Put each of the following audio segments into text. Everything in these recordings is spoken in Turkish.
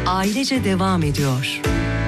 ailece devam ediyor.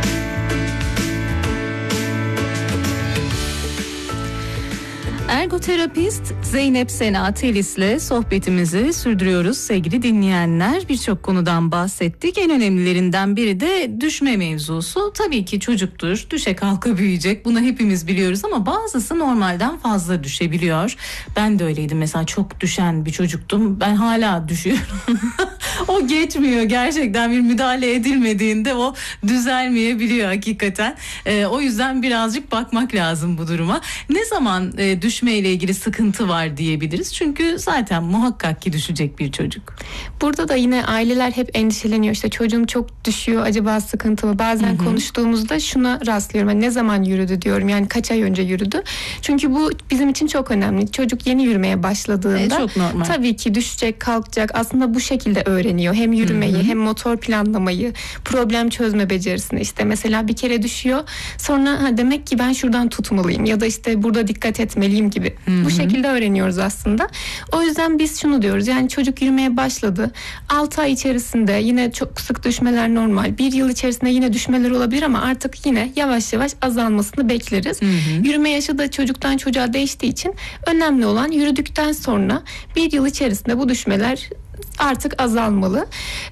Ergoterapist Zeynep Sena Telis'le sohbetimizi sürdürüyoruz sevgili dinleyenler. Birçok konudan bahsettik. En önemlilerinden biri de düşme mevzusu. Tabii ki çocuktur, düşe kalka büyüyecek. Bunu hepimiz biliyoruz ama bazısı normalden fazla düşebiliyor. Ben de öyleydim mesela, çok düşen bir çocuktum. Ben hala düşüyorum. O geçmiyor gerçekten, bir müdahale edilmediğinde o düzelmeyebiliyor hakikaten. O yüzden birazcık bakmak lazım bu duruma. Ne zaman düşmeyle ilgili sıkıntı var diyebiliriz? Çünkü zaten muhakkak ki düşecek bir çocuk. Burada da yine aileler hep endişeleniyor. İşte çocuğum çok düşüyor, acaba sıkıntı mı? Bazen konuştuğumuzda şuna rastlıyorum. Yani ne zaman yürüdü diyorum. Yani kaç ay önce yürüdü? Çünkü bu bizim için çok önemli. Çocuk yeni yürümeye başladığında çok normal. Tabii ki düşecek, kalkacak. Aslında bu şekilde öğreniyor. Hem yürümeyi, hem motor planlamayı, problem çözme becerisini. İşte mesela bir kere düşüyor. Sonra demek ki ben şuradan tutmalıyım ya da işte burada dikkat etmeliyim gibi. Bu şekilde öğreniyoruz aslında. O yüzden biz şunu diyoruz. Yani çocuk yürümeye başladı. 6 ay içerisinde yine çok sık düşmeler normal. 1 yıl içerisinde yine düşmeler olabilir ama artık yine yavaş yavaş azalmasını bekleriz. Yürüme yaşı da çocuktan çocuğa değiştiği için önemli olan yürüdükten sonra 1 yıl içerisinde bu düşmeler artık azalmalı.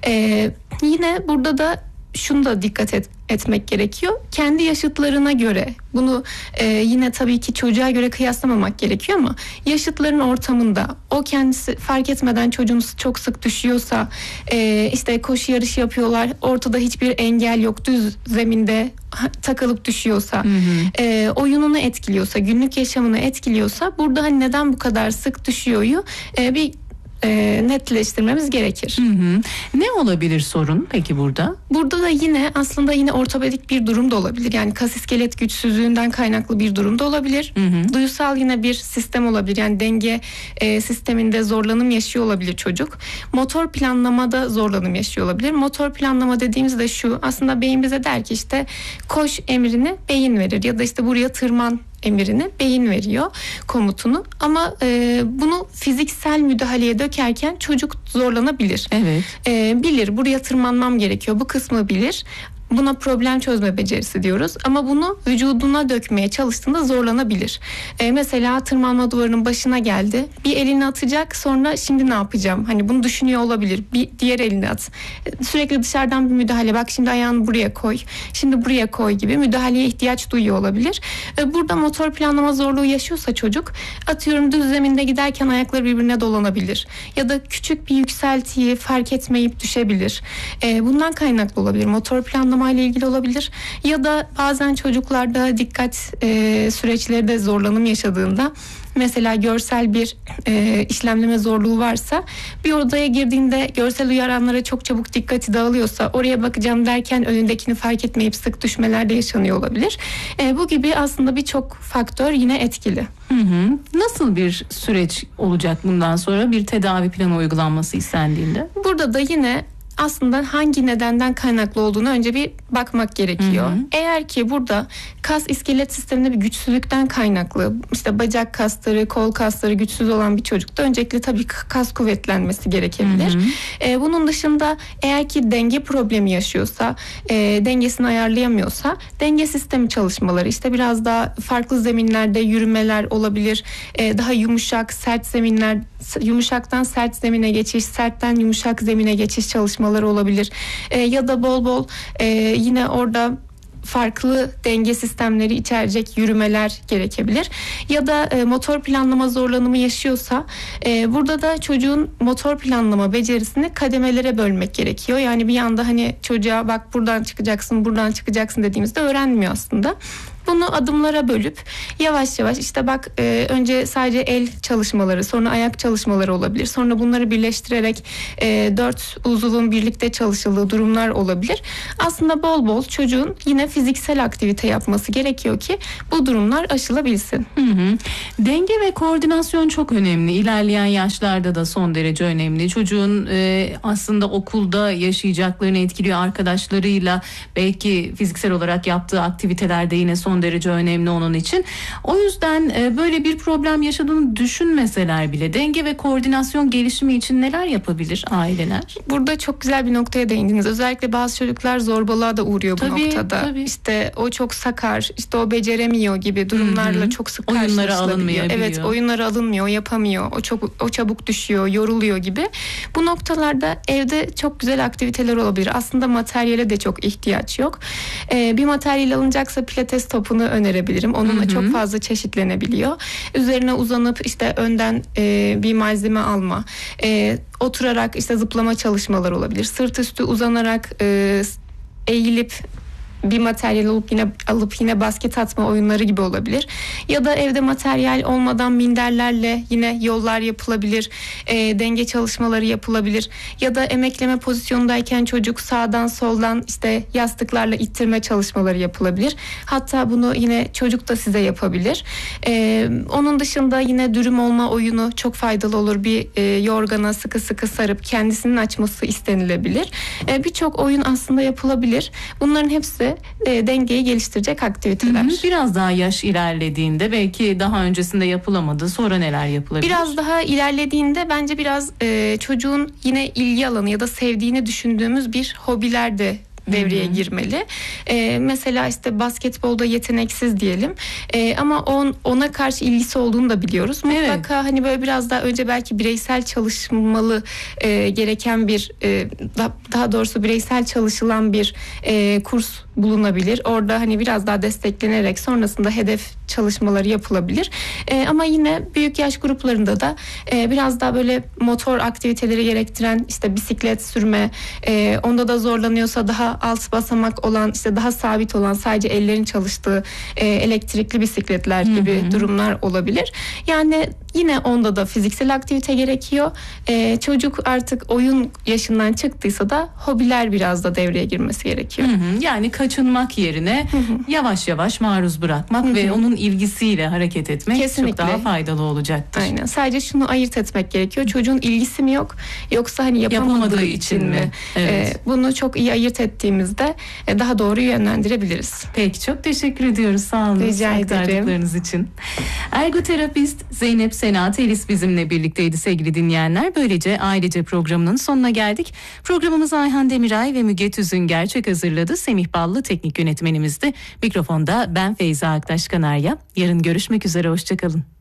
Yine burada da şunu da dikkat etmek gerekiyor. Kendi yaşıtlarına göre bunu yine tabii ki çocuğa göre kıyaslamamak gerekiyor ama yaşıtların ortamında o kendisi fark etmeden çocuğumuz çok sık düşüyorsa, işte koşu yarışı yapıyorlar, ortada hiçbir engel yok, düz zeminde takılıp düşüyorsa, oyununu etkiliyorsa, günlük yaşamını etkiliyorsa, burada hani neden bu kadar sık düşüyor bir netleştirmemiz gerekir. Ne olabilir sorun peki burada? Burada da yine ortopedik bir durum da olabilir. Yani kas iskelet güçsüzlüğünden kaynaklı bir durum da olabilir. Duysal yine bir sistem olabilir. Yani denge sisteminde zorlanım yaşıyor olabilir çocuk. Motor planlamada zorlanım yaşıyor olabilir. Motor planlama dediğimizde şu, aslında beyin bize der ki işte koş emrini beyin verir ya da işte buraya tırman emirini beyin veriyor, komutunu, ama bunu fiziksel müdahaleye dökerken çocuk zorlanabilir. Evet. Bilir, buraya tırmanmam gerekiyor, bu kısmı bilir. Buna problem çözme becerisi diyoruz ama bunu vücuduna dökmeye çalıştığında zorlanabilir. Mesela tırmanma duvarının başına geldi. Bir elini atacak, sonra şimdi ne yapacağım? Hani bunu düşünüyor olabilir. Bir diğer elini at. Sürekli dışarıdan bir müdahale. Bak şimdi ayağını buraya koy. Şimdi buraya koy gibi müdahaleye ihtiyaç duyuyor olabilir. Burada motor planlama zorluğu yaşıyorsa çocuk, atıyorum düz zeminde giderken ayakları birbirine dolanabilir. Ya da küçük bir yükseltiyi fark etmeyip düşebilir. Bundan kaynaklı olabilir. Motor planlama ile ilgili olabilir ya da bazen çocuklarda dikkat süreçleri de zorlanım yaşadığında, mesela görsel bir işlemleme zorluğu varsa, bir odaya girdiğinde görsel uyaranlara çok çabuk dikkati dağılıyorsa, oraya bakacağım derken önündekini fark etmeyip sık düşmeler de yaşanıyor olabilir. Bu gibi aslında birçok faktör yine etkili. Nasıl bir süreç olacak bundan sonra, bir tedavi planı uygulanması istendiğinde? Burada da yine aslında hangi nedenden kaynaklı olduğunu önce bir bakmak gerekiyor. Eğer ki burada kas iskelet sisteminde bir güçsüzlükten kaynaklı, işte bacak kasları, kol kasları güçsüz olan bir çocukta öncelikle tabii kas kuvvetlenmesi gerekebilir. Bunun dışında eğer ki denge problemi yaşıyorsa, dengesini ayarlayamıyorsa, denge sistemi çalışmaları, işte biraz daha farklı zeminlerde yürümeler olabilir. Daha yumuşak, sert zeminler, yumuşaktan sert zemine geçiş, sertten yumuşak zemine geçiş çalışmaları olabilir. Ya da bol bol yine orada farklı denge sistemleri içerecek yürümeler gerekebilir. Ya da motor planlama zorlanımı yaşıyorsa, burada da çocuğun motor planlama becerisini kademelere bölmek gerekiyor. Yani bir anda hani çocuğa bak buradan çıkacaksın, buradan çıkacaksın dediğimizde öğrenmiyor aslında. Bunu adımlara bölüp yavaş yavaş, işte bak önce sadece el çalışmaları, sonra ayak çalışmaları olabilir. Sonra bunları birleştirerek 4 uzuvun birlikte çalışıldığı durumlar olabilir. Aslında bol bol çocuğun yine fiziksel aktivite yapması gerekiyor ki bu durumlar aşılabilsin. Denge ve koordinasyon çok önemli. İlerleyen yaşlarda da son derece önemli. Çocuğun aslında okulda yaşayacaklarını etkiliyor. Arkadaşlarıyla belki fiziksel olarak yaptığı aktivitelerde yine son son derece önemli onun için. O yüzden böyle bir problem yaşadığını düşünmeseler bile denge ve koordinasyon gelişimi için neler yapabilir aileler? Burada çok güzel bir noktaya değindiniz. Özellikle bazı çocuklar zorbalığa da uğruyor bu noktada. Tabii. İşte o çok sakar, işte o beceremiyor gibi durumlarla çok sık karşılaşılabiliyor. Evet, oyunlara alınmıyor, yapamıyor. O çabuk düşüyor, yoruluyor gibi. Bu noktalarda evde çok güzel aktiviteler olabilir. Aslında materyale de çok ihtiyaç yok. Bir materyal alınacaksa pilates topunu önerebilirim. Onunla çok fazla çeşitlenebiliyor. Üzerine uzanıp işte önden bir malzeme alma, oturarak işte zıplama çalışmaları olabilir. Sırt üstü uzanarak eğilip bir materyal alıp yine basket atma oyunları gibi olabilir. Ya da evde materyal olmadan minderlerle yine yollar yapılabilir. Denge çalışmaları yapılabilir. Ya da emekleme pozisyondayken çocuk sağdan soldan işte yastıklarla ittirme çalışmaları yapılabilir. Hatta bunu yine çocuk da size yapabilir. Onun dışında yine dürüm olma oyunu çok faydalı olur. Bir yorgana sıkı sıkı sarıp kendisinin açması istenilebilir. Birçok oyun aslında yapılabilir. Bunların hepsi dengeyi geliştirecek aktiviteler. Biraz daha yaş ilerlediğinde belki daha öncesinde yapılamadı. Sonra neler yapılabilir? Biraz daha ilerlediğinde bence biraz çocuğun yine ilgi alanı ya da sevdiğini düşündüğümüz bir hobiler de devreye girmeli. Mesela işte basketbolda yeteneksiz diyelim. Ama ona karşı ilgisi olduğunu da biliyoruz. Mutlaka hani böyle biraz daha önce belki bireysel çalışmalı gereken bir daha doğrusu bireysel çalışılan bir kurs bulunabilir. Orada hani biraz daha desteklenerek sonrasında hedef çalışmaları yapılabilir. Ama yine büyük yaş gruplarında da biraz daha böyle motor aktiviteleri gerektiren işte bisiklet sürme, onda da zorlanıyorsa daha alt basamak olan işte daha sabit olan sadece ellerin çalıştığı elektrikli bisikletler gibi durumlar olabilir. Yani yine onda da fiziksel aktivite gerekiyor. Çocuk artık oyun yaşından çıktıysa da hobiler biraz da devreye girmesi gerekiyor. Yani kaçınmak yerine yavaş yavaş maruz bırakmak ve onun ilgisiyle hareket etmek kesinlikle çok daha faydalı olacaktır. Aynen. Sadece şunu ayırt etmek gerekiyor. Çocuğun ilgisi mi yok yoksa hani yapamadığı için mi? Evet. Bunu çok iyi ayırt ettiğimizde daha doğru yönlendirebiliriz. Peki, çok teşekkür ediyoruz. Sağ olun. Rica aktardıklarınız için. Ergoterapist Zeynep Sena Telis bizimle birlikteydi sevgili dinleyenler. Böylece ailece programının sonuna geldik. Programımızı Ayhan Demiray ve Müge Tüzün Gerçek hazırladı. Semih Ballı teknik yönetmenimizdi. Mikrofonda ben Feyza Aktaş Kanarya. Yarın görüşmek üzere. Hoşçakalın.